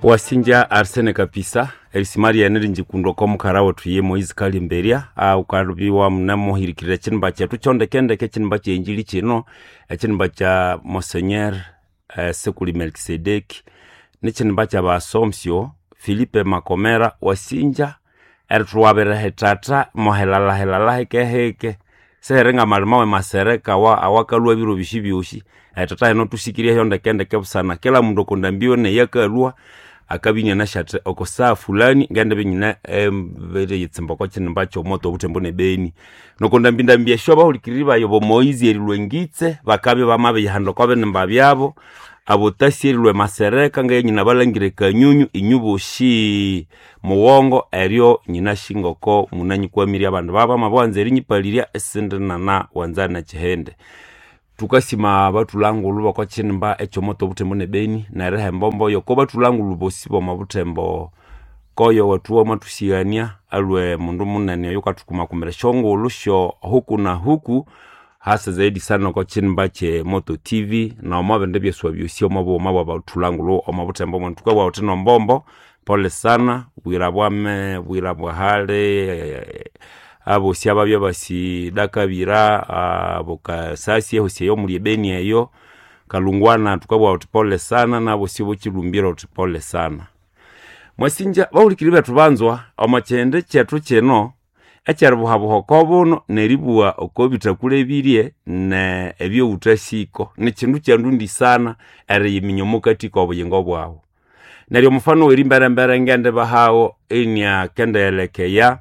Wasinja Arsene Kapisa elisimari ya niri ko mukarawo tuye Moizi Kalimberia ukarubiwa mnamo hirikira chinba chetu chondekendeke chinba chenjili chino chinba cha Monseigneur Sekuli Melkisedeki ni chinba cha Basomsio Philippe Makomera Wasinja ertuwabere hetata mohelala heke seherenga malimawe masereka awakalua biro bishibyushi tata eno tusikiria yondekendeke busana kila mundu kondambiwe ne yakalua akabinya na shate okosa fulani ngande binyina bere yitsimba kwa chinimba cho moto butembo ne beni nokonda mbindambia shoba ulikiriba yobo Moizi erilwengitse bakabe bamabe yahando kwa benemba byabo abotasi erilwe masereka ngaye nyina balangire kanyunyu inyuboshi muwongo eryo nyina shingoko munanyi kwa miri abantu baba mabwanze erinyipaliria esindana na wanzana chihende tukasima batulangu luba kwa chinimba echo moto butembo ne beni na rehe mbombo yoko batulangu lubosibo mabutembo koyo watuwa matusigania alwe mundu munene yoka tukuma kumere shongo ulusho huku na huku hasa zaidi sana kwa chinimba che Moto TV na omabende byeswa byosio mabo batulangu lo omabutembo mwantuka wa oteno mbombo pole sana wirabwa hale abo siaba byabasi dakabira aboka sasi hose yo muri beni eyo kalungwana tukabwa utipole sana nabo sibo kilumbira utipole sana Mwasinja bawulikiribe tubanzwa amachende cyetu cyeno ekyarbuhabuhoko buno neribua okobita kulebirie ne ebyo utashiko ne kindu cyandundi sana ere yiminyomukati ko buyingo bwawo neryo mufano werimbere ngende bahawo enya kendelekeya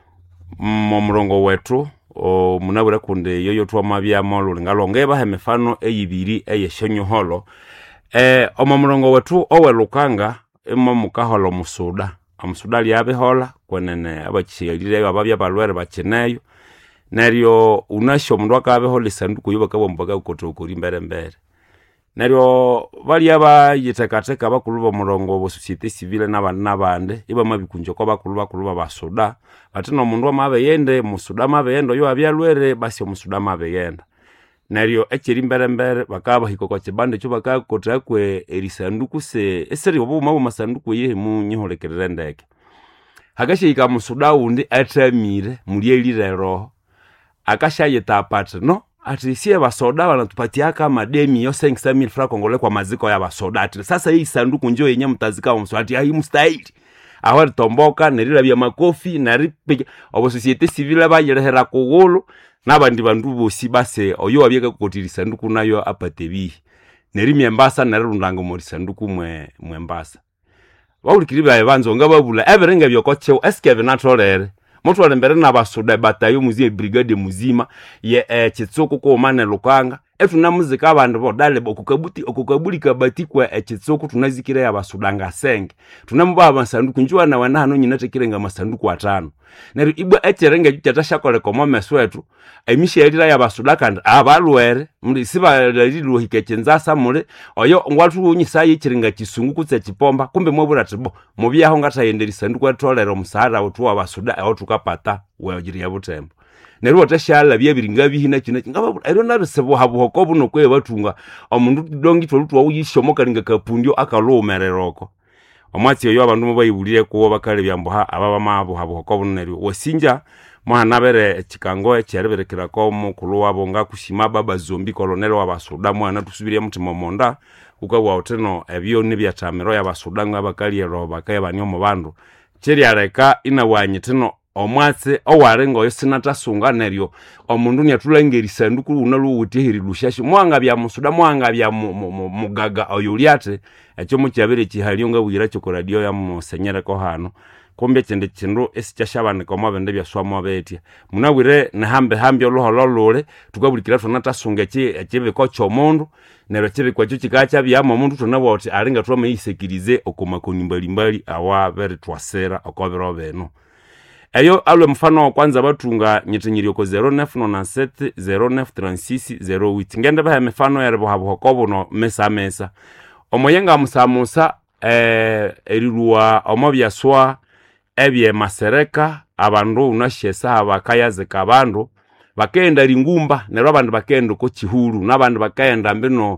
murongo wetu munabura kunde yoyo twamabya molo ngalonge bahemefano eyibiri eyeshenyo holo murongo wetu owelukanga mukaholo musuda amusuda lyabe hola kwenene abachiyalire ababya balwere bacheneyo neryo unasho mundu akabe hola sanduku yoba kabo mbaga ukotokuri mbere neryo bali abayitekateka bakuluba murongo bo societe civile nabande iba mabikunjo ko bakuluba basuda batino mundu amabe yende musuda mabe yendo yo abyalwere basi musuda mabe yenda neryo ekiri mbere bakaba hikoko kibande cyo bakakota kwe erisanduku se eseri obo mabo masanduku ye mu nyiholekerere ndeke hagashika musuda undi atamire muri elirero akashayeta apart no ati siye basoda wanatupatia kama demi yo 500,000 francs kongole kwa maziko ya basoda ati sasa hii sanduku njoo yenye mtazika wa mswati hii mustahili awali tomboka nerira bya makofi naripe obo societe civile bayirehera kugulu nabandi bandu bosi base oyo wabyeka kukotiri sanduku nayo apatebi nerimye mbasa narirundango muri sanduku mwe mbasa bawulikiriba yabanzo ngababula everenga byokoche eskev naturere moto walembere nabasoda batayo muzie brigade muzima ye chitsoko ko mane lukanga etuna muzika abantu bodale okukabuli kabati kwa chitsoko tunazikira ya basudanga senge tunamubaba masanduku njwa na wana hano nyinatekirenga masanduku 5 nero ibwa echerenga cyatashakole ko momeswetu emishe yalira ya basudaka abalwere muri siba lilo hikechenza muri oyo ngwatu unyisa yichirenga kisungu kutse chipomba kumbe mwebura tibo mubyaho ngatayenderi sanduku atolero musara otuwa basuda otukapata wajiri ya butembo nero watashala byebiringa bihina kino ngaba ero narisebo habuhoko buno kwe batunga omundu dongi tolutwa uyishomoka linga kapundio akalomereroko omwatsi yo abantu mubayibulire ko bakale byamboha ababa mabo habuhoko buno nero Wasinja mwana bere chikango ekyereberekera ko mukulu wabo ngakushima baba zombi colonel wabasuda mwana tusubiriye mutima monda ukabwa oteno ebyo nibyatamiro yabasuda ngabakali ero bakaya banyo mu bandu kiri areka inawanye teno omwatse owarengo yosinatasunga neryo omundu nyatulengeri sanduku unalu utihiri lushashi mwanga bya musuda mwanga bya mugaga oyuliate ekyo mukyabere kihaliyo ngabwira cyo radio ya Monseigneur ko hano kombe cyende kindu esicyashabane ko mabende byaswamo betia munawire na hambe olohololole tukabulikira tunatasunga ekibe ko cyomundu nero kibe kwa cyo kikacha byamo mundu tunabo oti alinga twama yisekirize okumakoni mbalimbali awa bere twasera okobero beno eyo alwe mfano kwanza batunga nyetinyiri ko 0997 0936 08 ngende bahe mfano yarebo habuhoko no mesa omoyenga musamusa eriruwa omobyaswa ebye masereka abandu unashesa abakayaze kabandu bakenda ringumba nero abandu bakenda ko kihuru nabandi bakenda mbino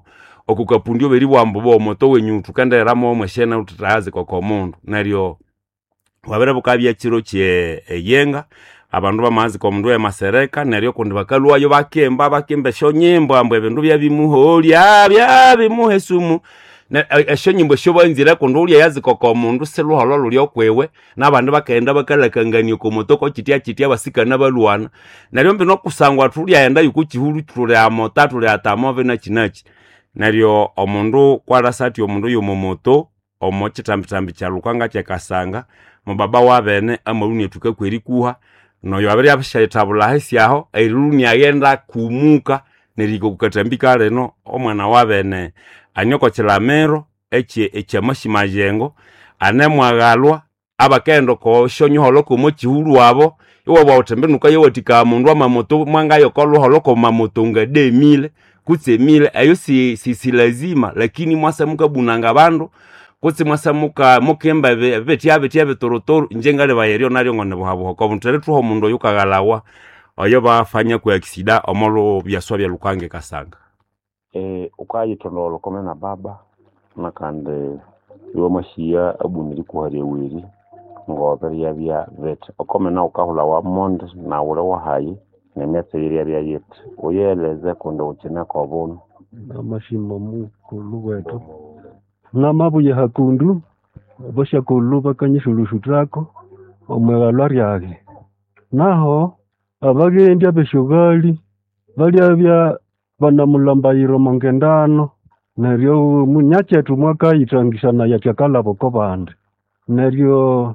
okukapundio beri bwambo bo moto wenyu tukanderamo mweshena utataze kwa komundu naryo wabere bukabya kiro kye yenga abandu bamazi kwa mundu ya masereka naryo kundi bakalwayo bakemba sho nyimbo ambo ebindu bya bimuholya bya bimuhesumu na esho nyimbo sho banzira kundi ulya yazi kwa mundu seluholo lulyo kwewe nabandi bakaenda bakalakangania ku motoko kitia basikana balwana naryo mbino kusangwa tulya enda yukukihulu tuli amota tuli atamove na kinachi naryo omundu kwarasati omundu yomomoto omochitambitambi kya lukanga kya kasanga mubaba wabene amaluni etuka kweri kuha noyo abiri abashayitabula hesiaho eriluni agenda kumuka neriko kukatambika leno omwana wabene anyoko chilamero eche mashimajengo anemwagalwa abakendo ko shonyo holoko mochihulu wabo iwo bawutembenuka yewatika mundu amamoto mwanga yokolo holoko mamoto ngade mile kutse mile ayo si lazima lakini mwasa mukabunanga bandu kutse mwasa mukemba betia betorotoro njengale bayerio naryo ngone buhabo ko buntere tuho mundu yukagalawa ayo bafanya ku accident omolo byaswa bya lukange kasanga ukayitondolo komena baba nakande yo mashia abuniri kuhari wiri ngobere yabya vet okomena ukahula wa monde na ule wa hayi nemetse iri yabya yet uyeleze kundo ukina kwa bono amashimo mukulu wetu namabuye hakundu bosha kuluba kanyishulushu trako omwegalwa ryage naho abagendi abeshogali bali abya banamulambayiro mongendano neryo munyachetu mwaka itangishana ya chakala boko bande neryo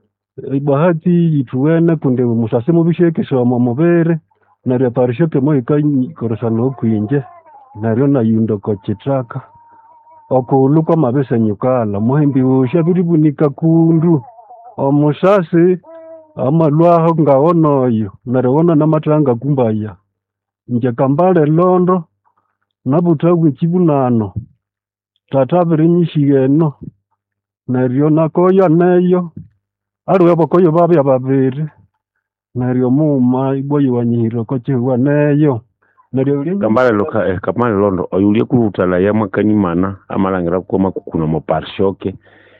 bahati ituwene kunde musasemo bishekesho mumubere neryo parishoke moika korosano kwinje neryo nayundo ko chitraka okuluka mabesa nyukala muhimbi ushabiribunika kundu omusasi amalwaho ngaonoyo neryo namatanga kumbaya nje kambale londo nabutagwe kibunano tatabiri nyishigeno neryo nakoya neyo aliwe bokoyo babya babiri neryo muma iboyo wanyiro ko chiwa neyo neryo kambale londo oyulie kurutala ya makanyimana amalangira koma kukuna mo parshoke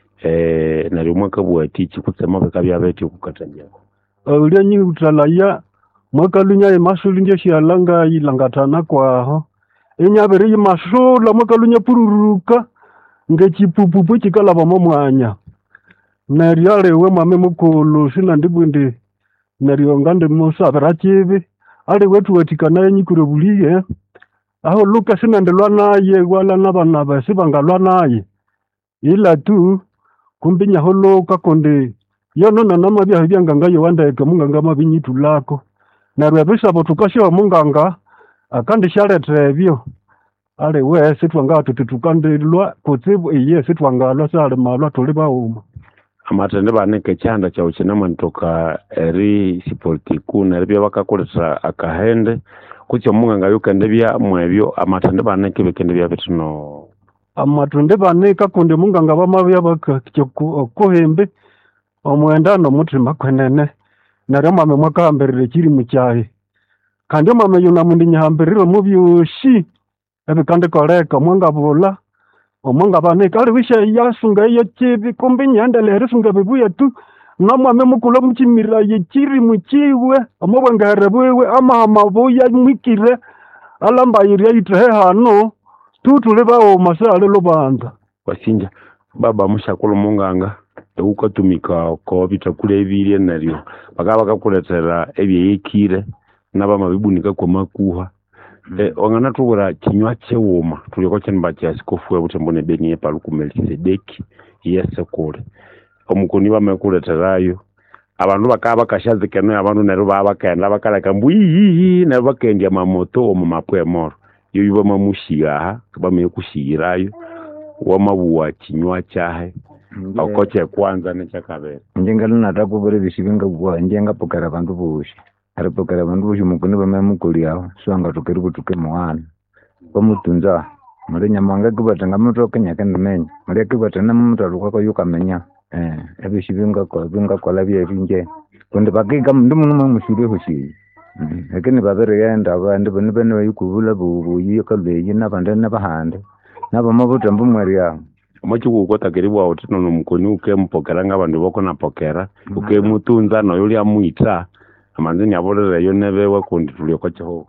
neryo mwaka bwatichi kutsema bekabya beti kukatanja oyulie nyirutala ya mwaka lunya emasulu nje shialanga ilangatana kwaho enyabere yimasula mwaka lunya pururuka ngechipupupu chikalaba momwanya neryo alewe mame mukulu sina ndibwindi neryo ngande musabira chibi alewe tuwetikana nyikure buliye aho luka sina ndelwa naye wala nabana basi bangalwa naye ila tu kumbinya holoka konde yono namabya byanganga yowandeka munganga mabinyitu lako neryo bisabo tukashiwa munganga akandi shaletebyo alewe sitwanga tutukandelwa kutsibu iye sitwangalwa sale malwa tuli bauma amatende baneke chanda cha uchinama ntoka eri sipolitiku neribya bakakolesa akahende kucho munganga yukende bya mwebyo amatende baneke bekende bya bitino amatende baneka kunde munganga bamabya bakachoko kohembe omwendano mutima kwenene neryo mame mwakahambirire kiri mucyayi kandi mame yuna mundi nyahambirire mu byushi ebikande koleka mwangabula omwanga baneka ali wisha yasunga iyo chibi kumbi nyandelere sunga bibuya tu namame mukula mukimira yekiri mukiwe amabwangare bwewe amabuya mwikire alambayiri yithe hano tutule bawo masale lobanza wasinja baba mushakulu munganga ukatumika ko bitakule ebirye naryo bakakuletera ebyekire nabama bibunika kwa makuha ongana tubura kinywa chewuma tuliko chenba cha sikofu ebutembone beniye palukumelisedeki yesekole omukuni bamekuleterayo abantu bakaba kashazikeno abantu neryo babakaenda bakalaka mbwi neryo bakendia mamoto mu mapwe moro yo yuba mamushiga bamekushigirayo wamabuwa kinywa cyahe akoche kwanza nechakabera njengalo natakubere bisibinga bwa njenga pokara bantu bushi aripokera bantu bushi mukuni bamemukuli aho swanga tukeri kutuke mwana bamutunza muri nyamanga kubatanga mutoke nyakende menya muri kubatana mumutalo kwako yukamenya ebisibinga ko binga kola byebinje kundi bakiga mundu muno mushuri hoshi lakini babere yenda abandi bane bayikubula bubuyi kalbeyi nabande nabahande nabo mabuta mbumwari yao Mochiku ukota kiribu utino nomukoni ukempokera ng'abandu boko napokera ukemutunza noyo lya muita amanzini abolere yo nebewe kundi tulioko cyo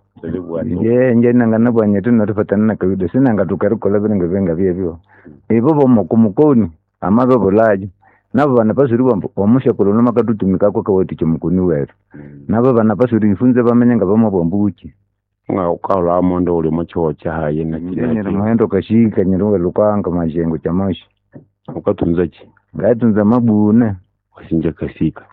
nje nangana bwanye tuno tufatana na kawido sinanga tukarukola binga benga byebyo ibo bomukomukoni amabe bolaje nabo bana pasuri bomusha kolona makatutumika ko kawoti cyo mukoni wetu nabo bana pasuri ifunze bamenye ngabamo bombuki nga ukala mondo uli mocho chahaye na kile muhendo kashika nyiruwe lukanga majengo chamashi ukatunza ki gatunza mabune wasinja kasika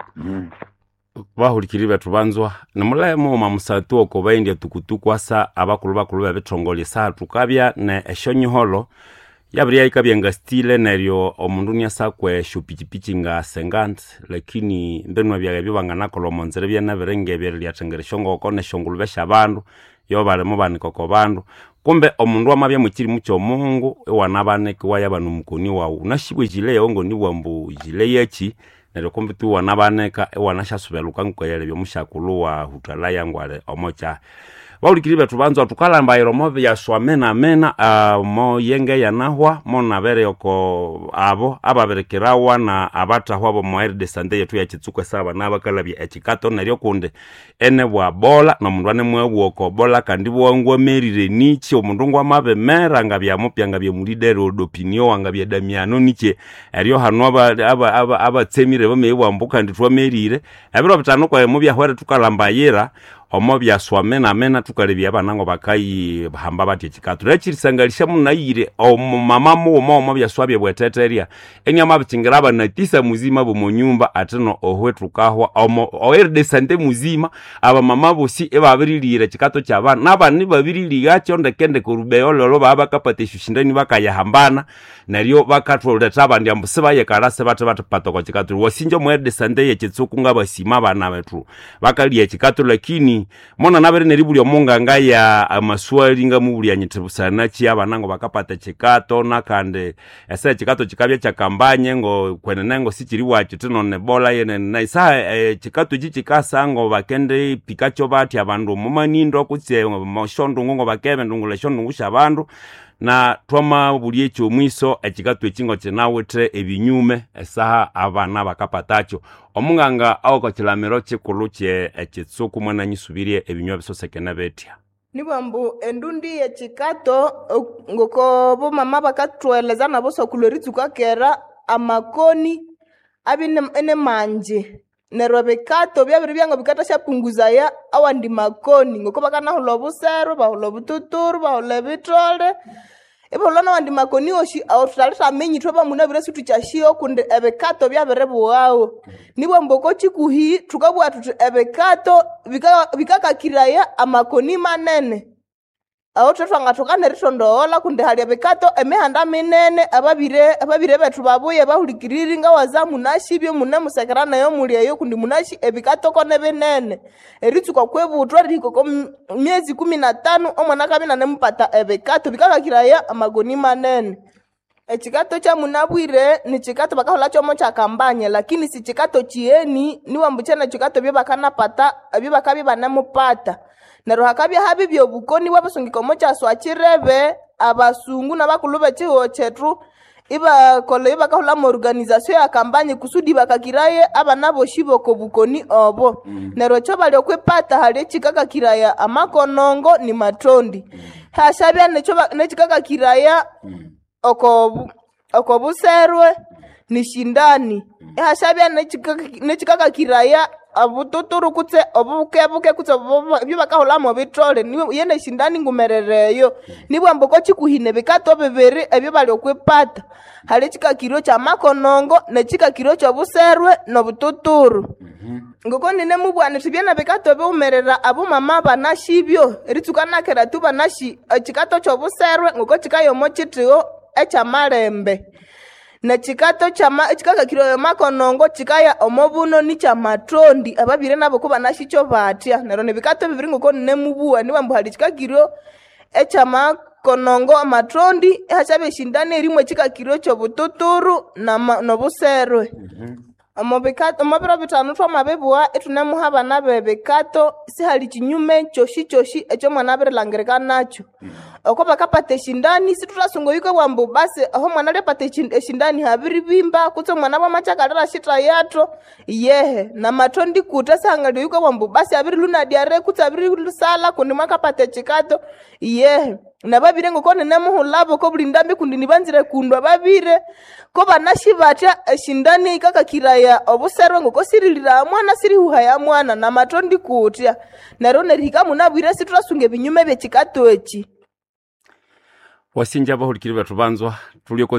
bahulikiri betu banzwa namulaemo mamusatu oko baindi tukutuku asa abakulu bakulu babetongole sa tukabya ne eshonyiholo yabiri ikabya nga stile neryo omundu nyasa kwe shupichipichi nga sengant lakini mbenwa bya bangana kolomonzere bya naberenge bya lyatengere shongo kone shongulu besha bandu yo balemo banikoko bandu kumbe omundu amabya mukiri mucho Mungu ewanabane kwa yabanu mukoni wawu unashibwe jile yongo ni bwambu jile yechi neryo kumbe tu wanabaneka ewanashasubeluka nkoyele byo mushakulu wa hutala yangwale omocha baulikiri betu banzo tukalamba iromo bya swamena mena mo yenge yanahwa mo nabere yoko abo ababerekerawa na abatahwa bo moer de sande yetu ya chitsukwe saba nabakalabya ekikato neryo kunde ene bwa bola no mundu ane mwe oko bola kandi bwangwa merire nichi omundu ngwa mabe mera ngabya mupya ngabya mulidero opinion wangabya Damiano niche eryo hano aba tsemire bamebwa mbuka nditwa merire ebiro bitano kwa mubya hwere tukalamba yera omo bya swamena mena tukalebya abanango bakayi bahamba bati chikato rechirisangalisha munayire mama mu bya swabye bweteteria enyama bichingiraba na tisa muzima bo munyumba ateno ohwetukahwa omo oerde sante muzima aba mama bosi ebabirilire chikato cyabana nabani babiriliga cyonde kende kurubeyo lolo baba kapate shushindani bakayahambana naryo bakatoleta abandi ambuseba yekarase batapatoko chikato wasinjo muerde sante yechitsuku ngabasima bana betu bakaliye chikato lakini mona nabere neribuli omunganga ya amaswali nga mubuli anyitebusana ki abanango bakapata chikato nakande ese chikato chikabya chakambanye ngo kwenenengo sikiri wachi tino nebola yene na isa chikato chikasango bakende pikacho bati abandu mumanindo kutse moshondu ngo bakebe ndungule shondu ngusha abandu na twama buli echo mwiso ekikato ekingo chenawete ebinyume esaha abana bakapatacho omunganga awoko kilamiro kikuluche ekitsuku mwana nyisubirie ebinywa bisosekena betya nibambu endundi yechikato ngoko bo mama bakatweleza nabo sokuloritsuka kera amakoni abine ene manje nerobekato byabiri byango bikata shapunguza ya awandi makoni ngoko bakana hulobusero bahulobututuru bahulebitrole ebolana wandi makoni oshi awutalisa menyi toba munabire situ chashio kunde ebekato byaberebu wawo nibwo mboko chikuhi tukabwa tutu ebekato bikakakiraya amakoni manene awutotwanga tokane ritondoola kunde hali ebekato emehanda minene ababire betu babuye bahulikiriri nga wazamu nashibyo munemusekerana yo muliyo kundi munashi ebikato kone binene eritsuka kwebutwa riko myezi 15 omwana kabina nemupata ebekato bikakakiraya amagoni manene echikato cha munabwire ni chikato bakahola chomo cha kambanye lakini si chikato chieni niwambuchana chikato byo bakanapata byo bakabi banamupata nero hakabya habi byo bukoni wabasungiko mocha swachirebe abasungu nabakulube chiho chetu iba kole iba kahola mu organisation ya kambanye kusudi bakakiraye abanabo shiboko bukoni obo nero cho bali okwepata hali chikaka kiraya amakonongo ni matondi hashabya ne chikaka kiraya oko buserwe ni shindani hashabya ne chikaka kiraya abututuru kutse obukebuke kutse byubakahola mu bitrole niwe yene shindani ngumerereyo nibwo mboko chikuhine bikato bebere ebyo bali okwepata hali chikakiro cha makonongo ne chikakiro cha buserwe no bututuru ngoko nine mubwane tibyana bikato beumerera abo mama banashibyo ritukana kera tuba nashi chikato cha buserwe ngoko chikayo mochitio echa malembe na chikato chikaka kiro makonongo chikaya omobuno ni cha matondi ababire nabo kuba nashicho batya nero ne bikato bibiri ngoko nemubuwa niba mbuhali chikakiro echa makonongo matondi hachabe shindane rimwe chikakiro cyo bututuru na no buserwe omubiro bitano twamabibwa itunemuha abana bebikato sihali kinyume kyoshi ekyo mwana abirilangirika nakyo oko bakapata eshindani situtasunga yuko wambu basi aho mwana lepata eshindani habiribimba kutse mwana bamachakalira shita yato yehe na matondi kuta sangali yuko wambu basi abiriluna diare kutse abirilusala kundi mwakapata chikato yehe na babire ngo kone nemuhulabo ko bulindambi kundi nibanzire kundwa babire ko banashi batya eshindani ikakakiraya obuserwe ngo ko sirilira mwana siri huhaya mwana na matondi kutya naro nerika munabwire siturasunge binyume byekikato eki wasinja bahulikiri batu banzwa tulioko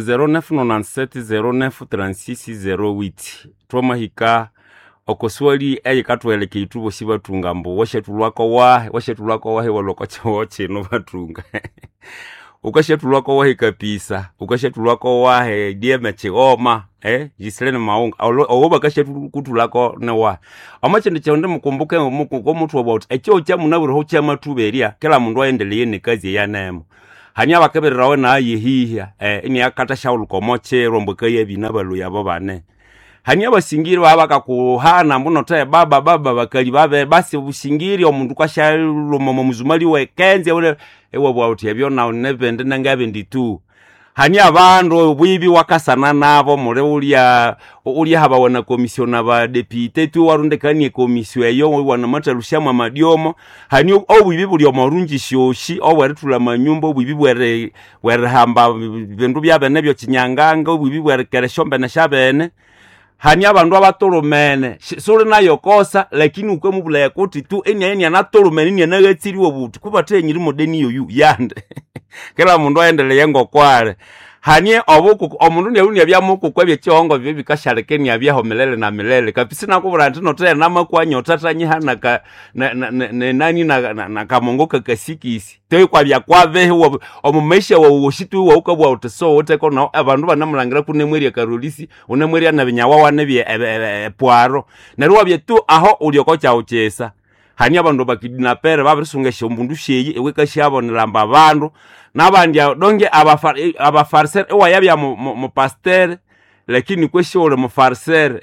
0997093608 twamahika okoswali eyikatweleke itubo sibatunga mbo washetulwako wahe waloko choche no batunga ukashetulwako wahe kapisa ukashetulwako wahe dieme chioma jiselene maunga owoba kashetulako ne wa amachende chonde mukumbuke ko mutu about ekyo kya munaburo ho kya matuberia kila mundu aendeleye ne kazi yanemo hanya bakabererawe na yehihya ni akata shauluko moche romboka yebina balu yabo bane hanya basingiri babaka kuhana mbuno taye baba bakali babe basi busingiri omundu kwashalumo muzumali wekenze ule ewa bwauti yabyo na nebende nangabe nditu hanya abandu bwibi wakasana nabo mure ulia habawona komisiona ba deputy tu warundekanie komisio eyo wana matalusha madiomo hanya obwibi buli omorungi shoshi owaritula manyumba obwibi bwere hamba bindu byabene byo kinyanganga obwibi bwere kereshombe na shabene hani abandu abatolomene sole nayo kosa lakini ukwe mubula yakoti tu eni anatolomene ni anagatsiriwo obuti kubathe nyiri modeni yoyu yande kila mundu aendeleye ngokwale hani obuku omundu ne byamuku kwebye kyongo bikasharekeni abyaho milele na milele kapisi nakubura ntino tena namakwanya tatanyi hanaka nani na kamongoka kasikisi toyi kwabya kwave omumesha woshitu wakabwa uteso uteko no abandu banamulangira kunemweri ya karolisi unemweri na binyawa wane bye poaro nerwa byetu aho ulioko chauchesa hani abandu bakidinapere babirisungesha ombundu sheyi ewekashabonera abandu nabandi donge abafarser ewayabya mu pasteur lakini kweshole mu farser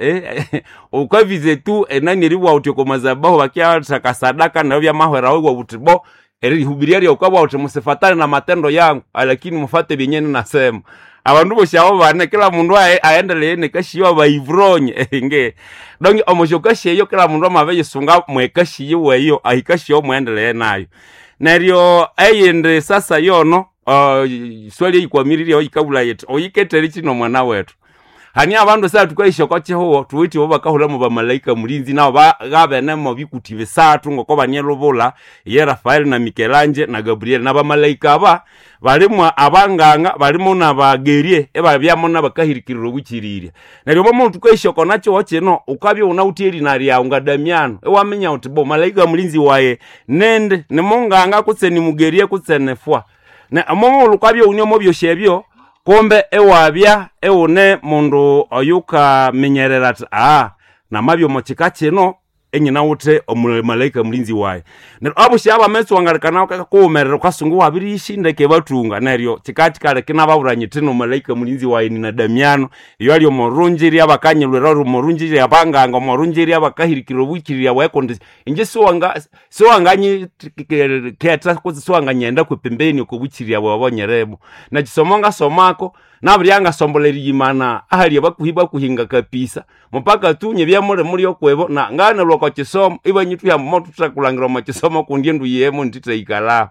ukavize tu enani riwa utiko mazabaho bakia sadaka na bya mahwera wa butibo erihubiriari ukabwa utimusifatane na matendo yangu lakini mufate binyene nasema abandu boshaho bane kila mundu aendelee nekashiyo bayivronye nge donge omojokashiyo kila mundu amabe yisunga mwekashiyo weyo ahikashiyo muendelee nayo neryo eyende sasa yono swali ikwamirire ikabula yetu oyiketeri kino mwana wetu hani abandu sasa tukayishoko cheho tuwiti obakahula mu bamalaika mulinzi nabo bagabene mu bikuti bisatu ngoko banyelobola ye Rafael na Michelangelo na Gabriel na bamalaika aba balimwa abanganga balimo nabagerie ebabyamo nabakahirikiriro bukirire neryo bomuntu tukayishoko nacho wakino ukabyo unautieri nari yaunga Damiano ewamenya uti bo malaika mulinzi waye nende nemonganga kutseni mugerie kutsenefwa na amomo lukabyo unyomo byoshebyo kombe ewabya eune mundu oyuka menyerera ati na mabyo mochika kino enyina ute omulaika mulinzi waye neryo abushaba metso wangalikana kumerera kwasungu wabirishindeke batunga neryo chikati kale kinababulanye tino malaika mulinzi waye ni na Damiano iyo ali omorunjiri abakanyelwera omorunjiri abanganga omorunjiri abakahirikiro bukirira wekonde inje sowanganyi keta kuzi sowanganyenda kwepembeni okubukirira bwabonyerebo na kisomonga somako naburyanga somboleri imana ahali abakuhiba kuhinga kapisa mpaka tunye byamure muri okwebo na ngana loko kisomo ibanyitu ya moto tutakulangira mu kisomo kundi ndu yemo ntiteikala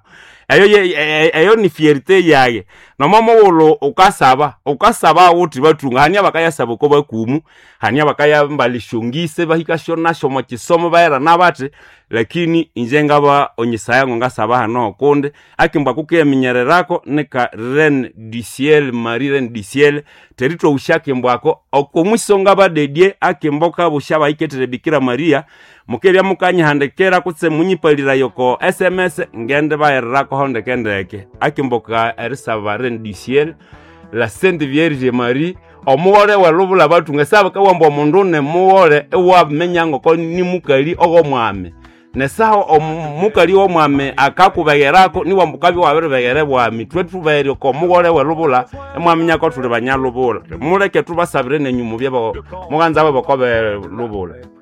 ayo ni fierté yaye no mama wolo ukasaba uti batunga hanya bakayasaba ko bakumu hanya bakayambalishungise bahikashona shomo kisomo bayera nabate lakini injengaba onyisayango ngasaba hano konde akimba kukeminyererako neka Reine du Ciel Marie Reine du Ciel terito ushake mbwako okomwisonga badedie akimboka bushaba iketere Bikira Maria mukebya mukanyihandekera kutse munyipalira yoko SMS ngende bayerako honde kendeke akimboka erisaba Reine du Ciel la Sainte Vierge Marie omuwole walubula batunga saba kawambo mundu ne muwole ewa menyango ko ni mukali ogo mwame nesaho omukali omwami akakubegerako niwa mukabi wabere begere bwami twetubere ko mugore welubula emwami nyako tuli banyalubula muleke tubasabire nenyumu byabo muganza babo kobe lubula